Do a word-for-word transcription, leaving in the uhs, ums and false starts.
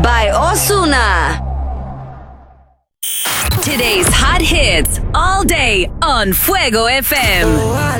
by Ozuna. Today's hot hits all day on Fuego F M.